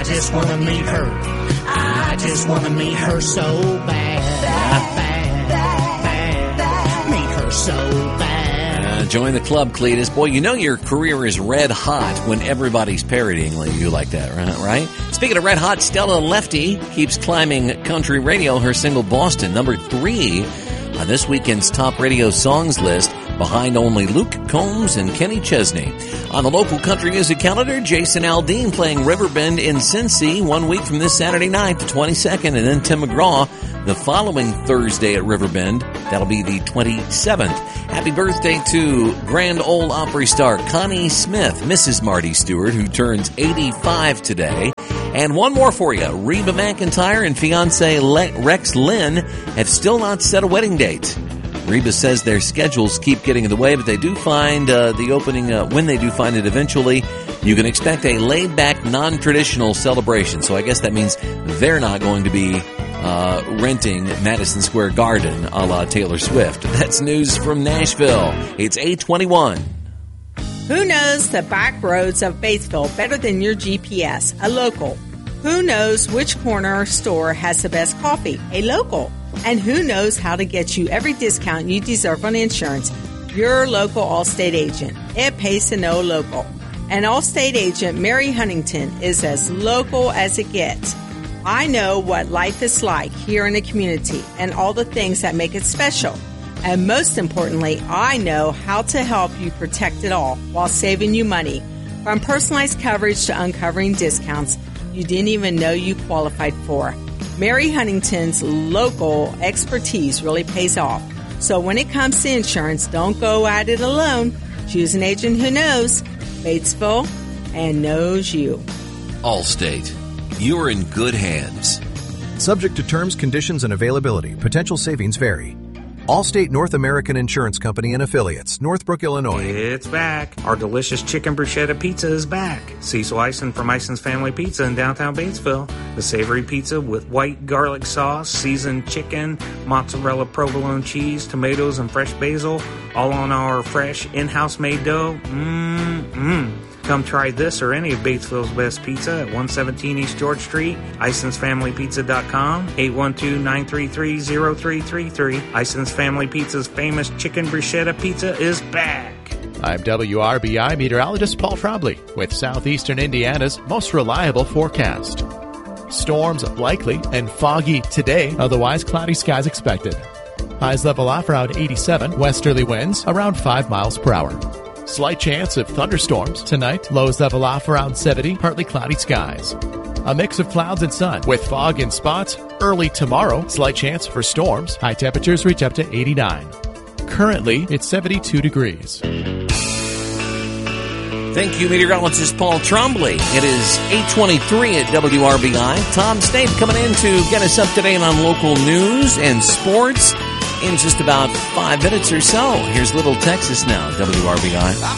just want to meet her. I just want to meet her so bad. Meet her so bad. Join the club, Cletus. Boy, you know your career is red hot when everybody's parodying you like that, right? Speaking of red hot, Stella Lefty keeps climbing country radio, her single Boston, number 3 on this weekend's top radio songs list, behind only Luke Combs and Kenny Chesney. On the local country music calendar, Jason Aldean playing Riverbend in Cincy 1 week from this Saturday night, the 22nd, and then Tim McGraw the following Thursday at Riverbend. That'll be the 27th. Happy birthday to Grand Ole Opry star Connie Smith, Mrs. Marty Stewart, who turns 85 today. And one more for you. Reba McEntire and fiancé Rex Lynn have still not set a wedding date. Reba says their schedules keep getting in the way, but they do find the opening, when they do find it eventually, you can expect a laid-back, non-traditional celebration. So I guess that means they're not going to be renting Madison Square Garden a la Taylor Swift. That's news from Nashville. It's 8:21. Who knows the back roads of Batesville better than your GPS? A local. Who knows which corner or store has the best coffee? A local. And who knows how to get you every discount you deserve on insurance? Your local Allstate agent. It pays to know local. And Allstate agent Mary Huntington is as local as it gets. I know what life is like here in the community and all the things that make it special. And most importantly, I know how to help you protect it all while saving you money. From personalized coverage to uncovering discounts you didn't even know you qualified for. Mary Huntington's local expertise really pays off. So when it comes to insurance, don't go at it alone. Choose an agent who knows Batesville and knows you. Allstate. You're in good hands. Subject to terms, conditions, and availability. Potential savings vary. Allstate North American Insurance Company and Affiliates, Northbrook, Illinois. It's back. Our delicious chicken bruschetta pizza is back. Cecil Eisen from Eisen's Family Pizza in downtown Batesville. The savory pizza with white garlic sauce, seasoned chicken, mozzarella provolone cheese, tomatoes, and fresh basil, all on our fresh in-house made dough. Come try this or any of Batesville's best pizza at 117 East George Street, IsonsFamilyPizza.com, 812-933-0333. Ison's Family Pizza's famous chicken bruschetta pizza is back. I'm WRBI meteorologist Paul Trombley with southeastern Indiana's most reliable forecast. Storms likely and foggy today, otherwise cloudy skies expected. Highs level off around 87, westerly winds around 5 miles per hour. Slight chance of thunderstorms tonight. Lows level off around 70, partly cloudy skies. A mix of clouds and sun with fog in spots. Early tomorrow, slight chance for storms. High temperatures reach up to 89. Currently, it's 72 degrees. Thank you, meteorologist Paul Trombley. It is 8:23 at WRBI. Tom Snape coming in to get us up to date on local news and sports in just about 5 minutes or so. Here's Little Texas now, WRBI.